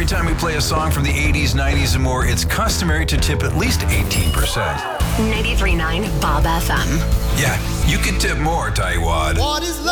time we play a song from the 80s, 90s, and more, it's customary to tip at least 18%. 93.9 Bob FM. Yeah, you can tip more, Taiwad. What is